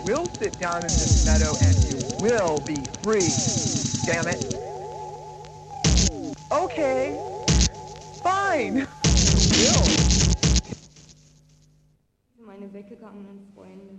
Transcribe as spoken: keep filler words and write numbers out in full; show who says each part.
Speaker 1: will sit down in this meadow and you will be free. Damn it. Okay. Fine. You will.
Speaker 2: Meine weggegangenen Freunde.